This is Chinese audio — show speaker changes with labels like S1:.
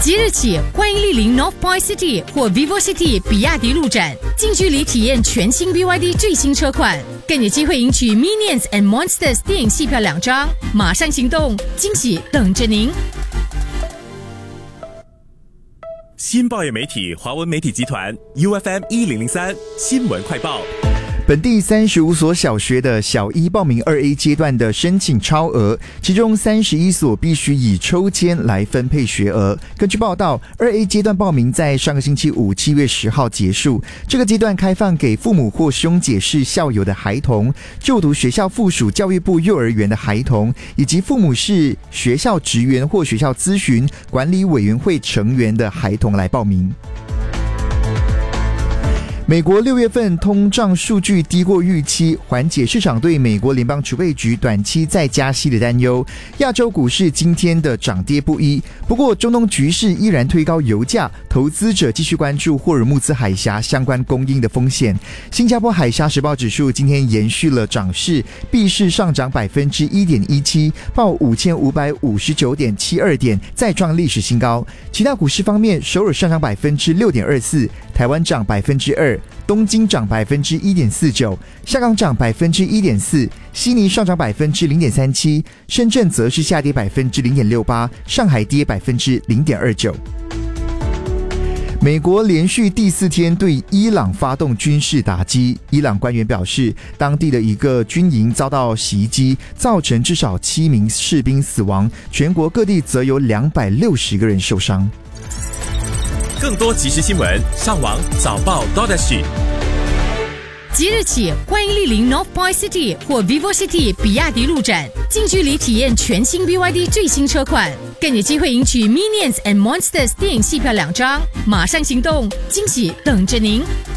S1: 即日起，欢迎莅临 North Point City 或 Vivo City 比亚迪路展，近距离体验全新 BYD 最新车款，更有机会赢取 Minions and Monsters 电影戏票2张。马上行动，惊喜等着您！
S2: 新报业媒体华文媒体集团 UFM 1003新闻快报。
S3: 本地35所小学的小一报名 2A 阶段的申请超额，其中31所必须以抽签来分配学额。根据报道， 2A 阶段报名在上个星期五7月10号结束。这个阶段开放给父母或兄姐是校友的孩童，就读学校附属教育部幼儿园的孩童，以及父母是学校职员或学校咨询管理委员会成员的孩童来报名。美国6月份通胀数据低过预期，缓解市场对美国联邦储备局短期再加息的担忧。亚洲股市今天的涨跌不一，不过中东局势依然推高油价，投资者继续关注霍尔木兹海峡相关供应的风险。新加坡海峡时报指数今天延续了涨势，闭市上涨 1.17%， 报 5559.72 点，再创历史新高。其他股市方面，首尔上涨 6.24%， 台湾涨 2%， 东京涨 1.49%， 香港涨 1.4%， 悉尼上涨 0.37%， 深圳则是下跌 0.68%， 上海跌 0.29%。美国连续第4天对伊朗发动军事打击。伊朗官员表示，当地的一个军营遭到袭击，造成至少7名士兵死亡，全国各地则有260个人受伤。
S2: 更多即时新闻，上网早报 .SG。
S1: 即日起，欢迎莅临 North Point City 或 Vivo City 比亚迪路展，近距离体验全新 BYD 最新车款，更有机会赢取 Minions and Monsters 电影戏票2张。马上行动，惊喜等着您！